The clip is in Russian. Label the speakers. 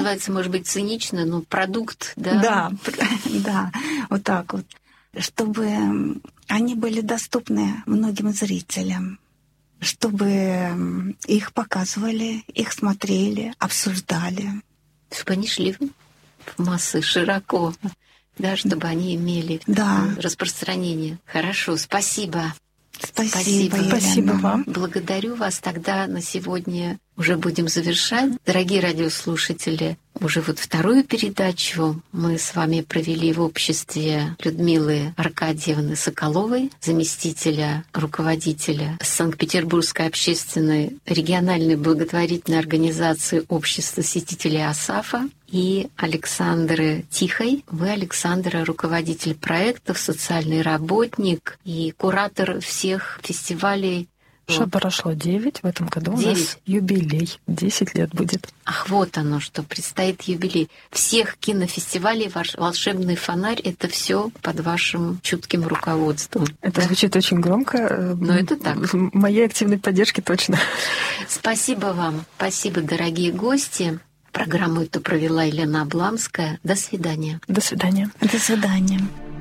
Speaker 1: Называется, может быть, цинично, но продукт, да?
Speaker 2: Да, вот так вот. Чтобы они были доступны многим зрителям, чтобы их показывали, их смотрели, обсуждали.
Speaker 1: Чтобы они шли в массы широко, да, чтобы они имели распространение. Хорошо, спасибо.
Speaker 2: Спасибо
Speaker 3: вам.
Speaker 1: Благодарю вас. Тогда на сегодня уже будем завершать. Дорогие радиослушатели, уже вот вторую передачу мы с вами провели в обществе Людмилы Аркадьевны Соколовой, заместителя руководителя Санкт-Петербургской общественной региональной благотворительной организации Общества святителей Асафа, и Александры Тихой. Вы, Александра, руководитель проектов, социальный работник и куратор всех фестивалей.
Speaker 3: Прошло 9, в этом году 9. У нас юбилей, 10 лет будет.
Speaker 1: Ах, вот оно что, предстоит юбилей. Всех кинофестивалей «Волшебный фонарь» — это все под вашим чутким руководством.
Speaker 3: Это звучит очень громко,
Speaker 1: но это так.
Speaker 3: Моей активной поддержки точно.
Speaker 1: Спасибо вам, спасибо, дорогие гости. Программу эту провела Елена Обламская. До свидания.
Speaker 3: До свидания.
Speaker 2: До свидания.